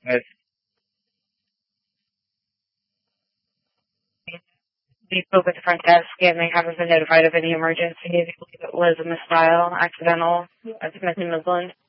But we spoke with the front desk and they haven't been notified of any emergencies. It was a misdial, accidental, as mentioned Midland.